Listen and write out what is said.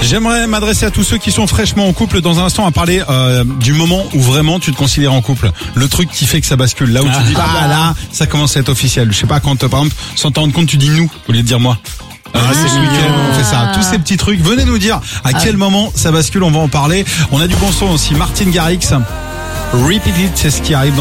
J'aimerais m'adresser à tous ceux qui sont fraîchement en couple dans un instant à parler du moment où vraiment tu te considères en couple. Le truc qui fait que ça bascule. Là où tu dis là, ça commence à être officiel. Je sais pas, quand par exemple, sans t'en rendre compte, tu dis nous au lieu de dire moi. C'est ce week-end, on fait ça. Tous ces petits trucs. Venez nous dire à quel moment ça bascule, on va en parler. On a du bon son aussi. Martin Garrix. Repeat It, c'est ce qui arrive.